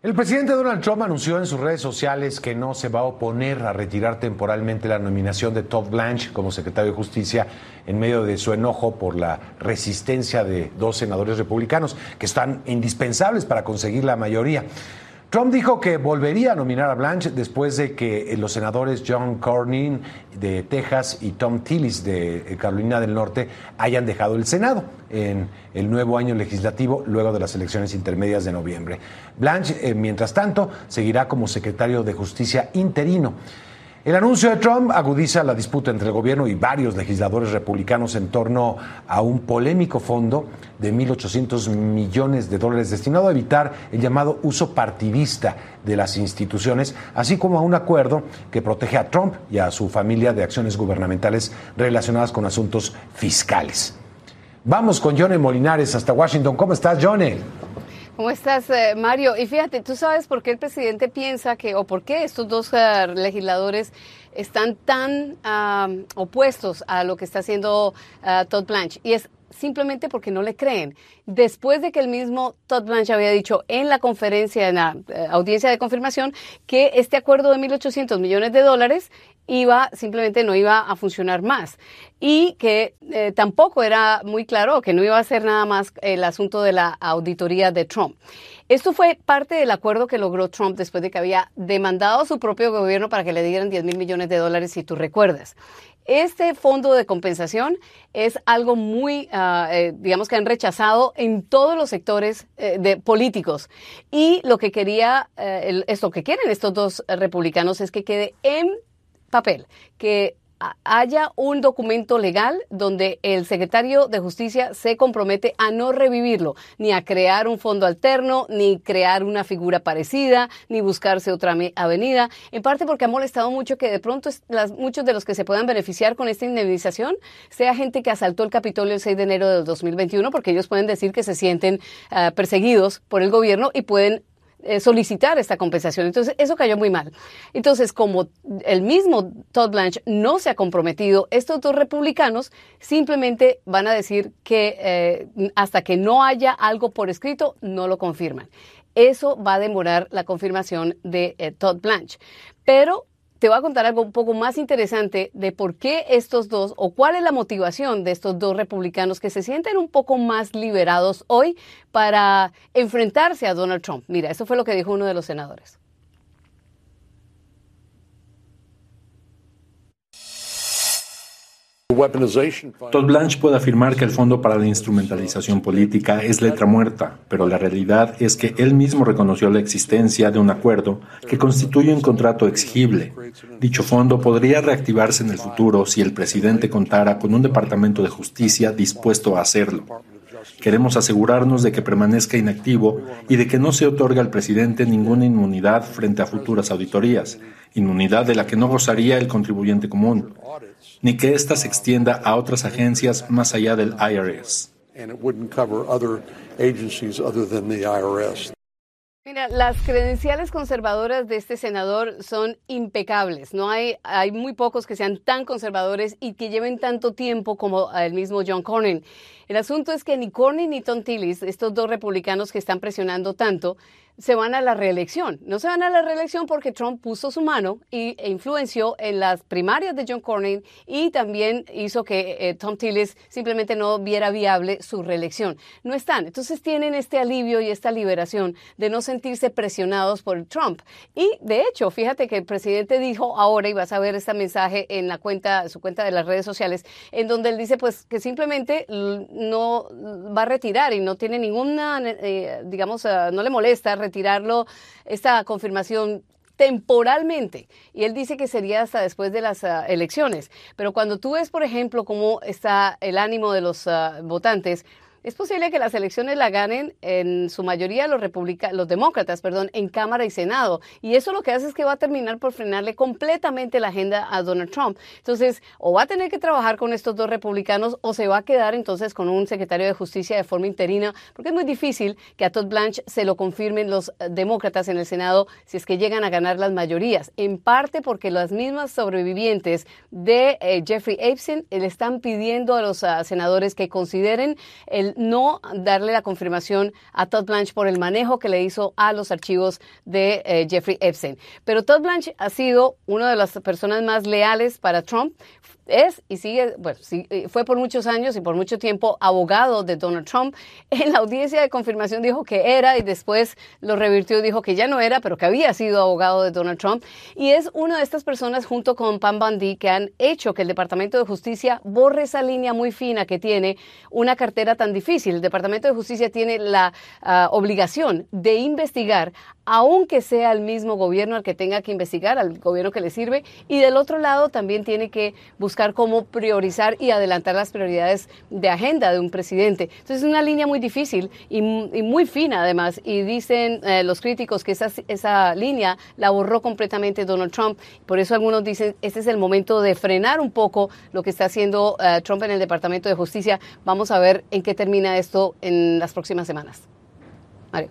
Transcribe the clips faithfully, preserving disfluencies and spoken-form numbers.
El presidente Donald Trump anunció en sus redes sociales que no se va a oponer a retirar temporalmente la nominación de Todd Blanche como secretario de Justicia en medio de su enojo por la resistencia de dos senadores republicanos que están indispensables para conseguir la mayoría. Trump dijo que volvería a nominar a Blanche después de que los senadores John Cornyn de Texas y Thom Tillis de Carolina del Norte hayan dejado el Senado en el nuevo año legislativo luego de las elecciones intermedias de noviembre. Blanche, eh, mientras tanto, seguirá como secretario de Justicia interino. El anuncio de Trump agudiza la disputa entre el gobierno y varios legisladores republicanos en torno a un polémico fondo de mil ochocientos millones de dólares destinado a evitar el llamado uso partidista de las instituciones, así como a un acuerdo que protege a Trump y a su familia de acciones gubernamentales relacionadas con asuntos fiscales. Vamos con Yone Molinares hasta Washington. ¿Cómo estás, Yone? ¿Cómo estás, eh, Mario? Y fíjate, ¿tú sabes por qué el presidente piensa que, o por qué estos dos uh, legisladores están tan uh, opuestos a lo que está haciendo uh, Todd Blanche? Y es simplemente porque no le creen. Después de que el mismo Todd Blanche había dicho en la conferencia, en la eh, audiencia de confirmación, que este acuerdo de mil ochocientos millones de dólares iba, simplemente no iba a funcionar más. Y que eh, tampoco era muy claro que no iba a ser nada más el asunto de la auditoría de Trump. Esto fue parte del acuerdo que logró Trump después de que había demandado a su propio gobierno para que le dieran diez mil millones de dólares, si tú recuerdas. Este fondo de compensación es algo muy, uh, eh, digamos que han rechazado en todos los sectores eh, de políticos. Y lo que quería, eh, el, esto que quieren estos dos eh, republicanos es que quede en papel, que haya un documento legal donde el secretario de Justicia se compromete a no revivirlo, ni a crear un fondo alterno, ni crear una figura parecida, ni buscarse otra avenida, en parte porque ha molestado mucho que de pronto las, muchos de los que se puedan beneficiar con esta indemnización sea gente que asaltó el Capitolio el seis de enero del dos mil veintiuno, porque ellos pueden decir que se sienten uh, perseguidos por el gobierno y pueden Eh, solicitar esta compensación. Entonces, eso cayó muy mal. Entonces, como el mismo Todd Blanche no se ha comprometido, estos dos republicanos simplemente van a decir que eh, hasta que no haya algo por escrito, no lo confirman. Eso va a demorar la confirmación de eh, Todd Blanche. Pero te voy a contar algo un poco más interesante de por qué estos dos, o cuál es la motivación de estos dos republicanos que se sienten un poco más liberados hoy para enfrentarse a Donald Trump. Mira, eso fue lo que dijo uno de los senadores. Todd Blanche puede afirmar que el Fondo para la Instrumentalización Política es letra muerta, pero la realidad es que él mismo reconoció la existencia de un acuerdo que constituye un contrato exigible. Dicho fondo podría reactivarse en el futuro si el presidente contara con un departamento de justicia dispuesto a hacerlo. Queremos asegurarnos de que permanezca inactivo y de que no se otorgue al presidente ninguna inmunidad frente a futuras auditorías, inmunidad de la que no gozaría el contribuyente común, ni que ésta se extienda a otras agencias más allá del I R S. Mira, las credenciales conservadoras de este senador son impecables. No hay, hay muy pocos que sean tan conservadores y que lleven tanto tiempo como el mismo John Cornyn. El asunto es que ni Cornyn ni Thom Tillis, estos dos republicanos que están presionando tanto, se van a la reelección. No se van a la reelección porque Trump puso su mano y, e influenció en las primarias de John Cornyn y también hizo que eh, Thom Tillis simplemente no viera viable su reelección. No están. Entonces tienen este alivio y esta liberación de no sentirse presionados por Trump. Y de hecho, fíjate que el presidente dijo ahora, y vas a ver este mensaje en la cuenta, su cuenta de las redes sociales, en donde él dice pues que simplemente no va a retirar y no tiene ninguna, eh, digamos, uh, no le molesta retirarlo, esta confirmación temporalmente. Y él dice que sería hasta después de las uh, elecciones. Pero cuando tú ves, por ejemplo, cómo está el ánimo de los uh, votantes, es posible que las elecciones la ganen en su mayoría los republicanos, los demócratas, perdón, en Cámara y Senado. Y eso lo que hace es que va a terminar por frenarle completamente la agenda a Donald Trump. Entonces, o va a tener que trabajar con estos dos republicanos o se va a quedar entonces con un secretario de Justicia de forma interina, porque es muy difícil que a Todd Blanche se lo confirmen los demócratas en el Senado si es que llegan a ganar las mayorías. En parte porque las mismas sobrevivientes de eh, Jeffrey Epstein le están pidiendo a los uh, senadores que consideren el el no darle la confirmación a Todd Blanche por el manejo que le hizo a los archivos de eh, Jeffrey Epstein. Pero Todd Blanche ha sido una de las personas más leales para Trump. Es y sigue, bueno, sí, fue por muchos años y por mucho tiempo abogado de Donald Trump. En la audiencia de confirmación dijo que era y después lo revirtió y dijo que ya no era, pero que había sido abogado de Donald Trump. Y es una de estas personas junto con Pam Bondi que han hecho que el Departamento de Justicia borre esa línea muy fina que tiene una cartera tan difícil. El Departamento de Justicia tiene la uh, obligación de investigar, aunque sea el mismo gobierno al que tenga que investigar, al gobierno que le sirve, y del otro lado también tiene que buscar cómo priorizar y adelantar las prioridades de agenda de un presidente. Entonces es una línea muy difícil y, y muy fina además, y dicen eh, los críticos que esa, esa línea la borró completamente Donald Trump. Por eso algunos dicen este es el momento de frenar un poco lo que está haciendo uh, Trump en el Departamento de Justicia. Vamos a ver en qué termina esto en las próximas semanas. Mario.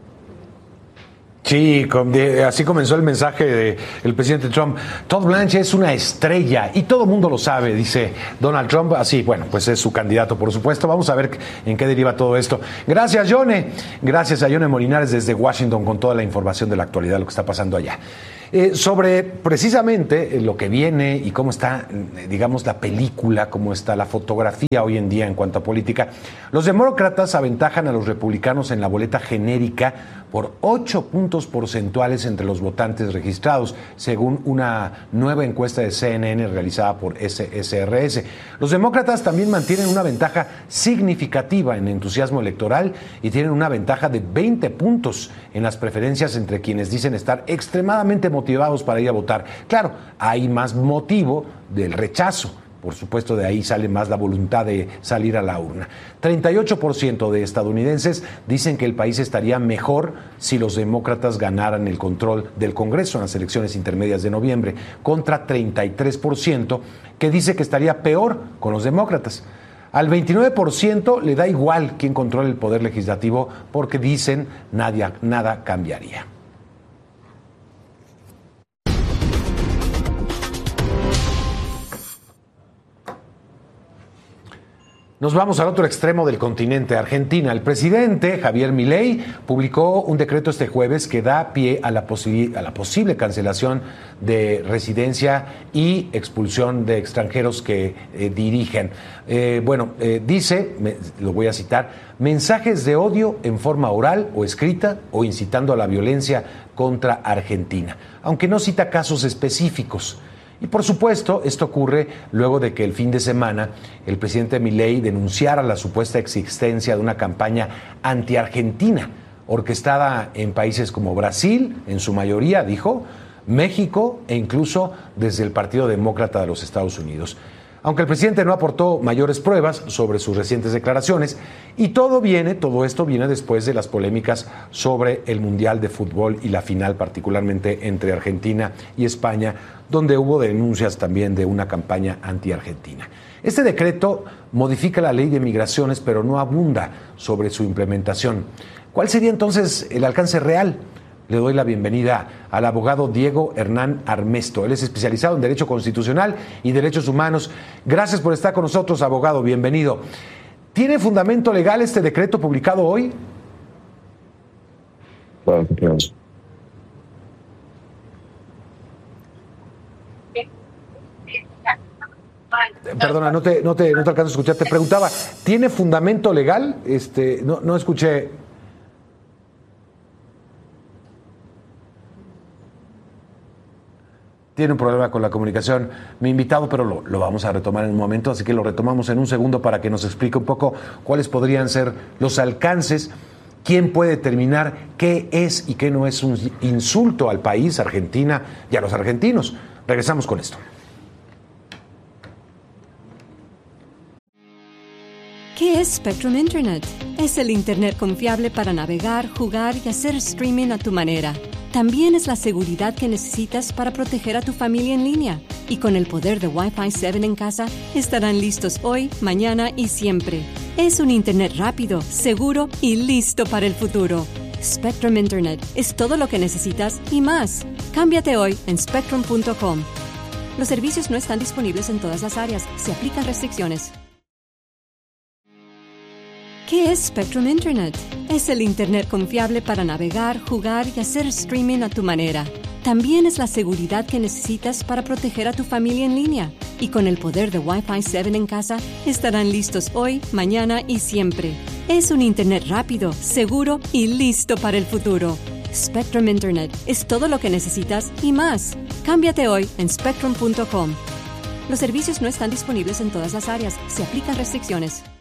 Sí, así comenzó el mensaje del presidente Trump. Todd Blanche es una estrella y todo el mundo lo sabe, dice Donald Trump. Así, bueno, pues es su candidato, por supuesto. Vamos a ver en qué deriva todo esto. Gracias, Yone. Gracias a Yone Molinares desde Washington con toda la información de la actualidad, lo que está pasando allá. Eh, sobre precisamente lo que viene y cómo está, digamos, la película, cómo está la fotografía hoy en día en cuanto a política, los demócratas aventajan a los republicanos en la boleta genérica por ocho puntos porcentuales entre los votantes registrados, según una nueva encuesta de C N N realizada por S S R S. Los demócratas también mantienen una ventaja significativa en entusiasmo electoral y tienen una ventaja de veinte puntos en las preferencias entre quienes dicen estar extremadamente motivados para ir a votar. Claro, hay más motivo del rechazo. Por supuesto, de ahí sale más la voluntad de salir a la urna. treinta y ocho por ciento de estadounidenses dicen que el país estaría mejor si los demócratas ganaran el control del Congreso en las elecciones intermedias de noviembre, contra treinta y tres por ciento que dice que estaría peor con los demócratas. Al veintinueve por ciento le da igual quién controle el poder legislativo porque dicen nadie, nada cambiaría. Nos vamos al otro extremo del continente, Argentina. El presidente Javier Milei publicó un decreto este jueves que da pie a la, posi- a la posible cancelación de residencia y expulsión de extranjeros que eh, dirigen. Eh, bueno, eh, dice, me, lo voy a citar, mensajes de odio en forma oral o escrita o incitando a la violencia contra Argentina, aunque no cita casos específicos. Y por supuesto, esto ocurre luego de que el fin de semana el presidente Milei denunciara la supuesta existencia de una campaña anti-argentina, orquestada en países como Brasil, en su mayoría, dijo, México e incluso desde el Partido Demócrata de los Estados Unidos. Aunque el presidente no aportó mayores pruebas sobre sus recientes declaraciones, y todo viene, todo esto viene después de las polémicas sobre el Mundial de Fútbol y la final, particularmente entre Argentina y España, donde hubo denuncias también de una campaña anti-argentina. Este decreto modifica la ley de migraciones, pero no abunda sobre su implementación. ¿Cuál sería entonces el alcance real? Le doy la bienvenida al abogado Diego Hernán Armesto. Él es especializado en Derecho Constitucional y Derechos Humanos. Gracias por estar con nosotros, abogado. Bienvenido. ¿Tiene fundamento legal este decreto publicado hoy? Bueno, gracias. Perdona, no te, no, te, no te alcanzo a escuchar. Te preguntaba, ¿tiene fundamento legal? Este, no, no escuché. Tiene un problema con la comunicación mi invitado, pero lo, lo vamos a retomar en un momento, así que lo retomamos en un segundo para que nos explique un poco cuáles podrían ser los alcances, quién puede determinar qué es y qué no es un insulto al país, Argentina y a los argentinos. Regresamos con esto. ¿Qué es Spectrum Internet? Es el Internet confiable para navegar, jugar y hacer streaming a tu manera. También es la seguridad que necesitas para proteger a tu familia en línea. Y con el poder de Wi-Fi siete en casa, estarán listos hoy, mañana y siempre. Es un Internet rápido, seguro y listo para el futuro. Spectrum Internet es todo lo que necesitas y más. Cámbiate hoy en spectrum punto com. Los servicios no están disponibles en todas las áreas. Se aplican restricciones. ¿Qué es Spectrum Internet? Es el Internet confiable para navegar, jugar y hacer streaming a tu manera. También es la seguridad que necesitas para proteger a tu familia en línea. Y con el poder de Wi-Fi siete en casa, estarán listos hoy, mañana y siempre. Es un Internet rápido, seguro y listo para el futuro. Spectrum Internet es todo lo que necesitas y más. Cámbiate hoy en spectrum punto com. Los servicios no están disponibles en todas las áreas. Se aplican restricciones.